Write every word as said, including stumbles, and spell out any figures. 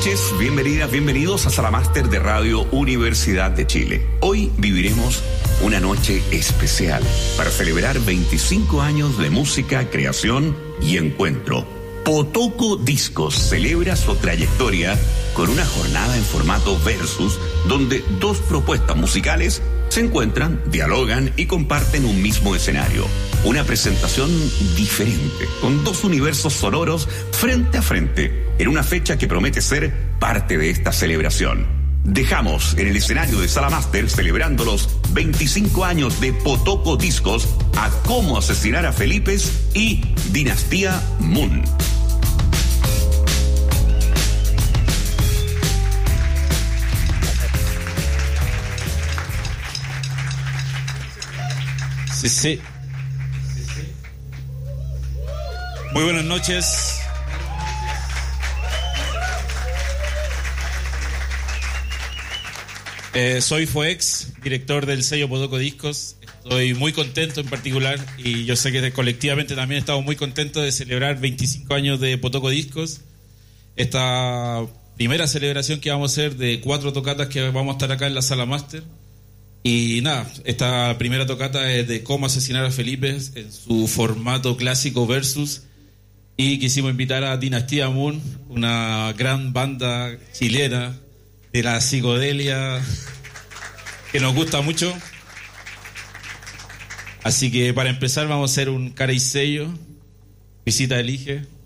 noches, bienvenidas, bienvenidos a Sala Máster de Radio Universidad de Chile. Hoy viviremos una noche especial para celebrar veinticinco años de música, creación y encuentro. Potoco Discos celebra su trayectoria con una jornada en formato versus, donde dos propuestas musicales se encuentran, dialogan y comparten un mismo escenario. Una presentación diferente, con dos universos sonoros frente a frente, en una fecha que promete ser parte de esta celebración. Dejamos en el escenario de Sala Máster, celebrando los veinticinco años de Potoco Discos, a Cómo asesinar a Felipe y Dinastía Moon. Sí, sí. Muy buenas noches. Eh, soy Foex, director del sello Potoco Discos. Estoy muy contento en particular, y yo sé que colectivamente también estamos muy contentos de celebrar veinticinco años de Potoco Discos. Esta primera celebración que vamos a hacer de cuatro tocatas que vamos a estar acá en la Sala Máster. Y nada, esta primera tocata es de Cómo asesinar a Felipe en su formato clásico versus. Y quisimos invitar a Dinastía Moon, una gran banda chilena de la psicodelia que nos gusta mucho. Así que para empezar vamos a hacer un cara y sello. Visita elige.